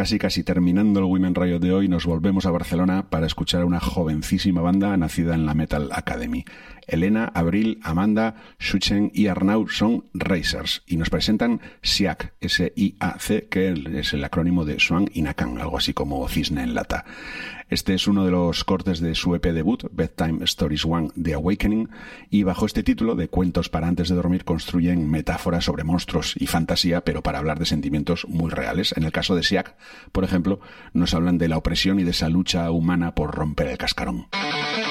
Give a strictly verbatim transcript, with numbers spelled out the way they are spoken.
casi casi terminando el Women Riot de hoy, nos volvemos a Barcelona para escuchar a una jovencísima banda nacida en la Metal Academy. Elena, Abril, Amanda, Shuchen y Arnau son Racers y nos presentan S I A C, S I A C, que es el acrónimo de Swan y Nakan, algo así como cisne en lata. Este es uno de los cortes de su E P debut, Bedtime Stories one, The Awakening, y bajo este título de Cuentos para antes de dormir construyen metáforas sobre monstruos y fantasía, pero para hablar de sentimientos muy reales. En el caso de S I A C, por ejemplo, nos hablan de la opresión y de esa lucha humana por romper el cascarón.